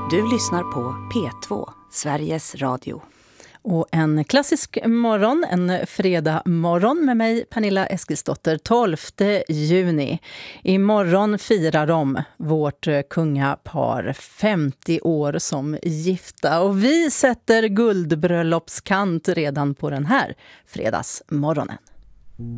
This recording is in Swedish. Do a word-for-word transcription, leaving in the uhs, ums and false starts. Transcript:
Du lyssnar på P två, Sveriges Radio. Och en klassisk morgon, en fredag morgon med mig Pernilla Eskilsdotter, tolfte juni. Imorgon firar de, vårt kungapar, femtio år som gifta. Och vi sätter guldbröllopskant redan på den här fredagsmorgonen.